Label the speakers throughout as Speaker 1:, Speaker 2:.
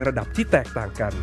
Speaker 1: ระดับที่แตกต่างกัน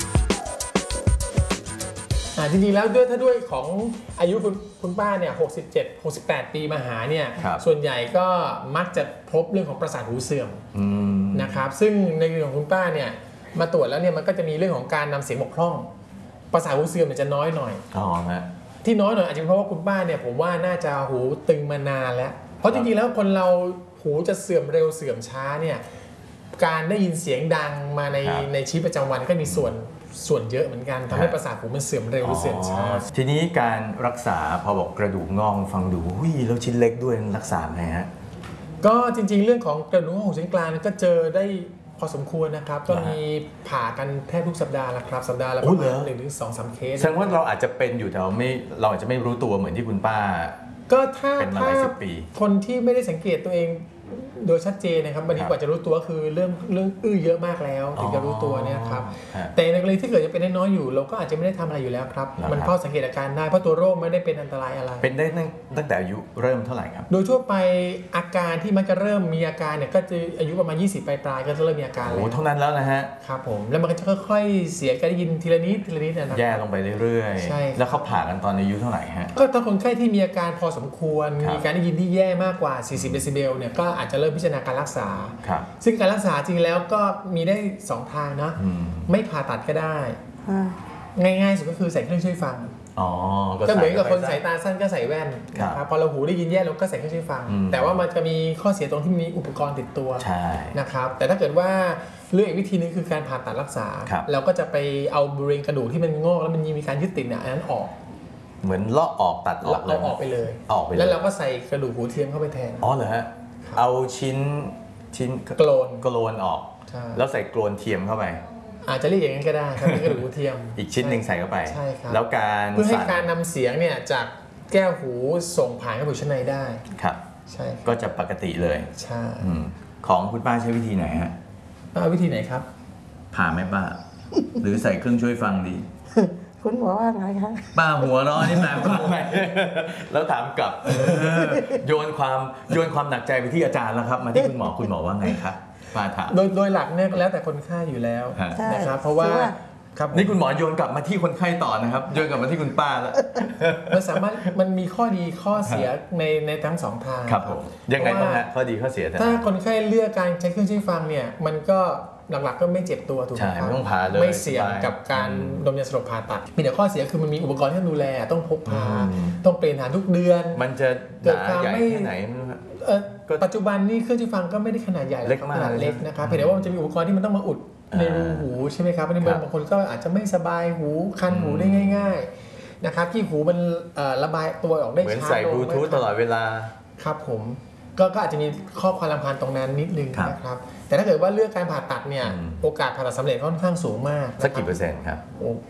Speaker 2: จริงๆแล้วด้วยของอายุคุณป้าเนี่ย67-68 ปีมาหาเนี่ยส่วนใหญ่ก็มักจะพบเรื่องของประสาทหูเสื่อมนะครับซึ่งในเรื่องของคุณป้าเนี่ยมาตรวจแล้วเนี่ยมันก็จะมีเรื่องของการนำเสียงบกพร่องประสาทหูเสื่อมจะน้อยหน่อยที่น้อยหน่อยอาจจะเพราะว่าคุณป้าเนี่ยผมว่าน่าจะหูตึงมานานแล้วเพราะจริงๆแล้วคนเราหูจะเสื่อมเร็วเสื่อมช้าเนี่ยการได้ยินเสียงดังมาในชีวิตประจำวันก็มีส่วนเยอะเหมือนกันทำให้ประสาทหูมันเสื่อมเร็วหรือเสื่อมช้า
Speaker 3: ทีนี้การรักษาพอบอกกระดูกงอกฟังดูแล้วชิ้นเล็กด้วยรักษาไงฮะ
Speaker 2: ก็จริงๆเรื่องของกระดูกงอกหูชิ้นกลางก็เจอได้พอสมควรนะครับก็มีผ่ากันแทบทุกสัปดาห์ละครับสัปดาห์ละประมาณ1-2-3 เคส
Speaker 3: แสดงว่าเราอาจจะเป็นอยู่แต่เราอาจจะไม่รู้ตัวเหมือนที่คุณป้า
Speaker 2: ก็ถ้าคนที่ไม่ได้สังเกตตัวเองโดยชัดเจนนะครับบางทีกว่าจะรู้ตัวคือเรื่องเยอะมากแล้วถึงจะรู้ตัวเนี่ยครับแต่ในกรณีที่เกิดจะเป็นน้อยอยู่เราก็อาจจะไม่ได้ทำอะไรอยู่แล้วครับมันเฝ้าสังเกตอาการได้เพราะตัวโรคไม่ได้เป็นอันตรายอะไร
Speaker 3: เป็นได้ตั้งแต่อายุเริ่มเท่าไหร่ครับ
Speaker 2: โดยทั่วไปอาการที่มันจะเริ่มมีอาการเนี่ยก็จะอายุประมาณ20ปลายก็จะเริ่มมีอาการแล้ว
Speaker 3: เท่านั้นแล้วนะฮะ
Speaker 2: ครับผมแล้วมันก็จะค่อยๆเสียการได้ยินทีละนิดนะครับ
Speaker 3: แย่ลงไปเรื่อยๆแล้วเขาผ่ากันตอนอายุเท่าไหร่ฮะ
Speaker 2: ก็ถ้าคนไข้ที่มีอาการพอสมควรมีการได้ยินที่แย่มากกว่า40 เดซิเบลเนี่ยก็อาจจะเริ่มพิจารณาการรักษาซึ่งการรักษาจริงแล้วก็มีได้2ทางนะไม่ผ่าตัดก็ได้ง่ายๆสุดก็คือใส่เครื่องช่วยฟังก็เหมือนกับคนสายตาสั้นก็ใส่แว่นนะครับพอเราหูได้ยินแย่เราก็ใส่เครื่องช่วยฟังแต่ว่ามันจะมีข้อเสียตรงที่มีอุปกรณ์ติดตัวนะครับแต่ถ้าเกิดว่าเลือกอีกวิธีนึงคือการผ่าตัดรักษาเราก็จะไปเอาบริเวณกระดูกที่มันงอกแล้วมันมีการยึดติดเนี่ยอันนั้นออก
Speaker 3: เหมือนเลาะออกตัด
Speaker 2: ออกไปเลยแล้วเราก็ใส่กระดูกหูเทียมเข้าไปแทน
Speaker 3: เหรอฮะเอาชิ้นโกลนออกแล้วใส่โกลนเทียมเข้าไป
Speaker 2: อาจจะเรียกอย่างนั้นก็ได้ครับเป็นกระดูกหูเทียม
Speaker 3: อีกชิ้นหนึ่งใส่เข้าไป
Speaker 2: ใช่ครับ
Speaker 3: แล้วการ
Speaker 2: เพื่อให้การนำเสียงเนี่ยจากแก้วหูส่งผ่านกระดูกชั้นในได้
Speaker 3: ครับ
Speaker 2: ใช่
Speaker 3: ก็จะปกติเลย
Speaker 2: ใช่
Speaker 3: ของคุณป้าใช้วิธีไหนฮะ
Speaker 2: วิธีไหนครับ
Speaker 3: ผ่าไหมป้าหรือใส่เครื่องช่วยฟังดี
Speaker 4: คุณหมอว่าไงคะ
Speaker 3: ป้าหัวเราะนี่มาแล้วถามกลับโยนความหนักใจไปที่อาจารย์แล้วครับมาที่คุณหมอว่าไงครับป้าถาม
Speaker 2: โดยหลักเนี่ยแล้วแต่คนไข้อยู่แล้วนะครับเพราะว่า
Speaker 3: นี่คุณหมอโยนกลับมาที่คนไข้ต่อนะครับโยนกลับมาที่คุณป้าแล้ว
Speaker 2: มันมีข้อดีข้อเสียในทั้ง2ทาง
Speaker 3: ครับผมยังไงบ้างฮะข้อดีข้อเสีย
Speaker 2: ถ้าคนไข้เลือกการใช้เครื่องช่วยฟังเนี่ยมันก็หลักๆก็ไม่เจ็บตัวถูกไหมครับ
Speaker 3: ไม่ต้องผ่าเลย
Speaker 2: ไม่เสี่ยงกับการดมยาสลบผ่าตัดมีแต่ข้อเสียคือมันมีอุปกรณ์ที่ต้องดูแลต้องพกพาต้องเปลี่ยนฐานทุกเดือน
Speaker 3: มันจะเกิดความไม่ไหน
Speaker 2: ปัจจุบันนี่เครื่องช่วยฟังก็ไม่ได้ขนาดใหญ่ขนาดเล็กนะครับเพียงแต่ว่ามันจะมีอุปกรณ์ที่มันต้องมาอุดในรูหูใช่ไหมครับบางคนก็อาจจะไม่สบายหูคันหูได้ง่ายๆนะครับที่หูมันระบายตัวออกได้ช้าลง
Speaker 3: เหมือนใส่บลูทูธตลอดเวลา
Speaker 2: ครับผมก็อาจจะมีข้อความรำคาญตรงนั้นนิดนึงนะครับแต่ถ้าเกิดว่าเลือกการผ่าตัดเนี่ยโอกาสผ่าตัดสำเร็จค่อนข้างสูงมาก
Speaker 3: สักกี่เปอร์เซ็นต์ครับ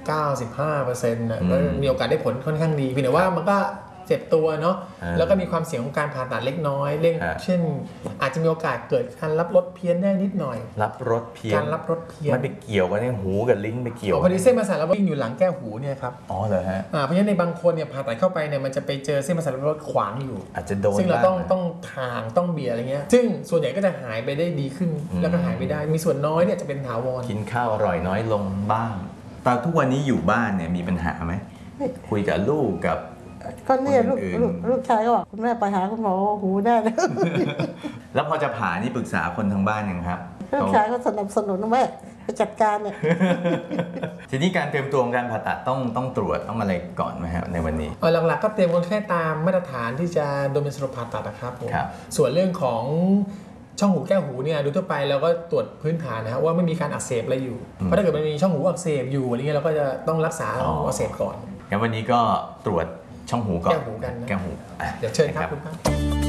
Speaker 2: 95%นะมีโอกาสได้ผลค่อนข้างดีเพียงแต่ว่ามันก็เจ็บตัวเนาะแล้วก็มีความเสี่ยงของการผ่าตัดเล็กน้อยเช่นอาจจะมีโอกาสเกิดการรับรสเพี้ยนได้นิดหน่อย
Speaker 3: รับรสเพี้ยน
Speaker 2: การรับรสเพี้ยน
Speaker 3: มันไปเกี่ยวกันในหูกับลิ้นไปเกี่ยว
Speaker 2: พอดีเส้นประสาทรับรสอยู่หลังแก้วหูเนี่ยครับ
Speaker 3: เหรอฮะ
Speaker 2: เพราะฉะนั้นในบางคนเนี่ยผ่าตัดเข้าไปเนี่ยมันจะไปเจอเส้นประสาทรับรสขวางอยู่
Speaker 3: อาจจะโดน
Speaker 2: ซึ่งเราต้องทางต้องเบียอะไรเงี้ยซึ่งส่วนใหญ่ก็จะหายไปได้ดีขึ้นแล้วก็หายไปได้มีส่วนน้อยเนี่ยจะเป็นถาวร
Speaker 3: กินข้าวอร่อยน้อยลงบ้างตอนทุกวันนี้อยู่บ้านเนี่ยมีปัญหาไหมคุยกับลูกกับ
Speaker 4: ก็เนี่ยลูกชายก็บอกคุณแม่ไปหาคุณหมอหูได้
Speaker 3: แล้วพอจะผ่านี่ปรึกษาคนทางบ้านยังครับ
Speaker 4: ลูกชายก็สนับสนุนแม่ไปจัดการเนี่ย
Speaker 3: ทีนี้การเตรียมตัวการผ่าตัดต้องตรวจต้องอะไรก่อนไหมครับในวันนี้
Speaker 2: หลักๆก็เตรียมคนไข้ตามมาตรฐานที่จะโดนเป็นสรุปผ่าตัดนะครับส่วนเรื่องของช่องหูแก้วหูเนี่ยโดยทั่วไปเราก็ตรวจพื้นฐานนะครับว่าไม่มีการอักเสบอะไรอยู่เพราะถ้าเกิดมันมีช่องหูอักเสบอยู่อะไรเงี้ยเราก็จะต้องรักษาหูอักเสบก่อน
Speaker 3: งั้นวันนี้ก็ตรวจช่องหูก่อน
Speaker 2: แก้วหูกัน
Speaker 3: แก้วหู
Speaker 2: เดี๋ยวเชิญครับคุณครับ